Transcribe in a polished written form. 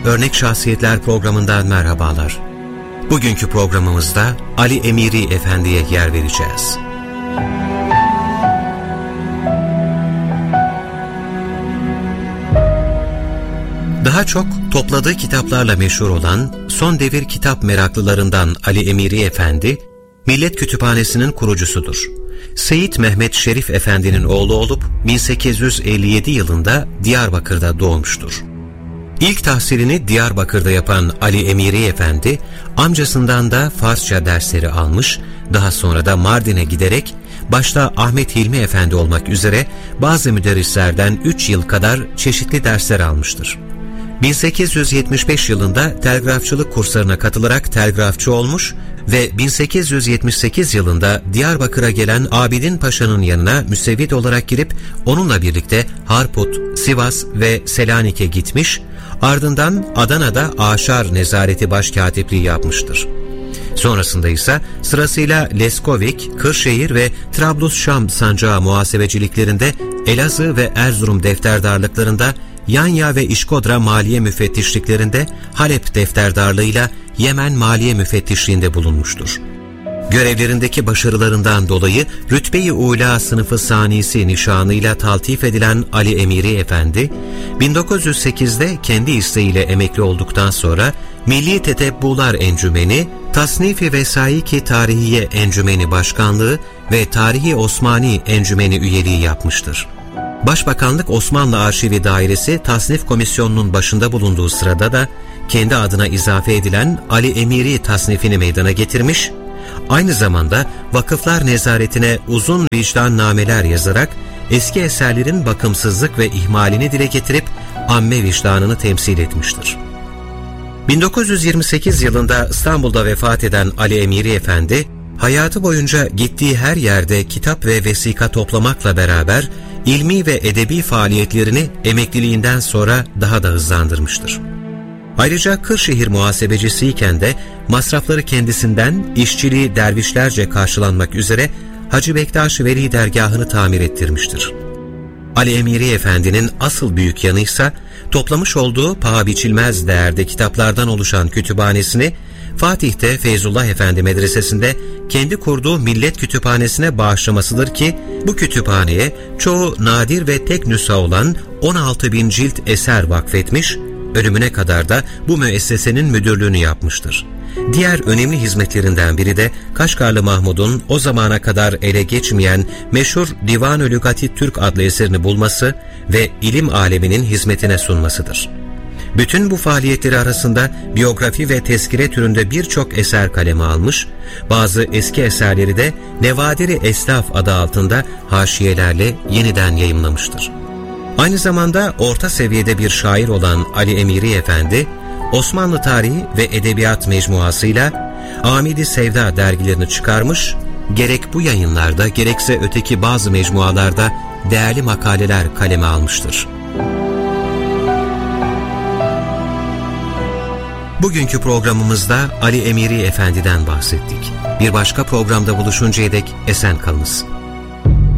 Örnek Şahsiyetler programından merhabalar. Bugünkü programımızda Ali Emiri Efendi'ye yer vereceğiz. Daha çok topladığı kitaplarla meşhur olan son devir kitap meraklılarından Ali Emiri Efendi, Millet Kütüphanesi'nin kurucusudur. Seyit Mehmet Şerif Efendi'nin oğlu olup 1857 yılında Diyarbakır'da doğmuştur. İlk tahsilini Diyarbakır'da yapan Ali Emiri Efendi, amcasından da Farsça dersleri almış, daha sonra da Mardin'e giderek başta Ahmet Hilmi Efendi olmak üzere bazı müderrislerden 3 yıl kadar çeşitli dersler almıştır. 1875 yılında telgrafçılık kurslarına katılarak telgrafçı olmuş ve 1878 yılında Diyarbakır'a gelen Abidin Paşa'nın yanına müsevvit olarak girip onunla birlikte Harput, Sivas ve Selanik'e gitmiş, ardından Adana'da Aşar Nezareti Başkatipliği yapmıştır. Sonrasında ise sırasıyla Leskovik, Kırşehir ve Trablus-Şam sancağı muhasebeciliklerinde, Elazığ ve Erzurum defterdarlıklarında, Yanya ve İşkodra maliye müfettişliklerinde, Halep defterdarlığıyla Yemen maliye müfettişliğinde bulunmuştur. Görevlerindeki başarılarından dolayı Rütbe-i Ula sınıfı sanisi nişanıyla taltif edilen Ali Emiri Efendi, 1908'de kendi isteğiyle emekli olduktan sonra Milli Tetebbular Encümeni, Tasnif-i Vesaik-i Tarihiye Encümeni Başkanlığı ve Tarihi Osmani Encümeni üyeliği yapmıştır. Başbakanlık Osmanlı Arşivi Dairesi Tasnif Komisyonu'nun başında bulunduğu sırada da kendi adına izafe edilen Ali Emiri tasnifini meydana getirmiş, aynı zamanda vakıflar nezaretine uzun vicdannameler yazarak eski eserlerin bakımsızlık ve ihmalini dile getirip amme vicdanını temsil etmiştir. 1928 yılında İstanbul'da vefat eden Ali Emiri Efendi, hayatı boyunca gittiği her yerde kitap ve vesika toplamakla beraber ilmi ve edebi faaliyetlerini emekliliğinden sonra daha da hızlandırmıştır. Ayrıca Kırşehir muhasebecisiyken de masrafları kendisinden, işçiliği dervişlerce karşılanmak üzere Hacı Bektaş Veli dergahını tamir ettirmiştir. Ali Emiri Efendi'nin asıl büyük yanıysa toplamış olduğu paha biçilmez değerde kitaplardan oluşan kütüphanesini Fatih'te Feyzullah Efendi Medresesi'nde kendi kurduğu Millet Kütüphanesi'ne bağışlamasıdır ki bu kütüphaneye çoğu nadir ve tek nüsha olan 16.000 cilt eser vakfetmiş, ölümüne kadar da bu müessesenin müdürlüğünü yapmıştır. Diğer önemli hizmetlerinden biri de Kaşgarlı Mahmud'un o zamana kadar ele geçmeyen meşhur Divan-ı Lügati Türk adlı eserini bulması ve ilim aleminin hizmetine sunmasıdır. Bütün bu faaliyetleri arasında biyografi ve tezkire türünde birçok eser kaleme almış, bazı eski eserleri de Nevadir-i Eslaf adı altında haşiyelerle yeniden yayımlamıştır. Aynı zamanda orta seviyede bir şair olan Ali Emiri Efendi, Osmanlı Tarihi ve Edebiyat Mecmuası'yla Amid-i Sevda dergilerini çıkarmış, gerek bu yayınlarda gerekse öteki bazı mecmualarda değerli makaleler kaleme almıştır. Bugünkü programımızda Ali Emiri Efendi'den bahsettik. Bir başka programda buluşuncaya dek esen kalınız.